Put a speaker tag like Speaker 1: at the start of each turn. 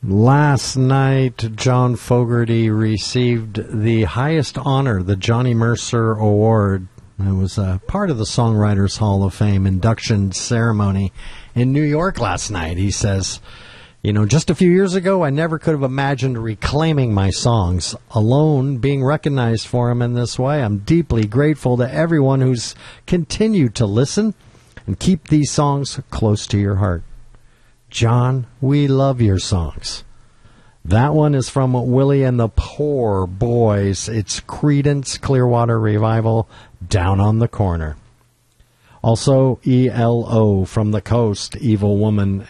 Speaker 1: Last night, John Fogerty received the highest honor, the Johnny Mercer Award. It was a part of the Songwriters Hall of Fame induction ceremony in New York last night. He says, just a few years ago, I never could have imagined reclaiming my songs, alone being recognized for them in this way. I'm deeply grateful to everyone who's continued to listen and keep these songs close to your heart. John, we love your songs. That one is from Willie and the Poor Boys. It's Creedence Clearwater Revival, Down on the Corner. Also, ELO from the Coast, Evil Woman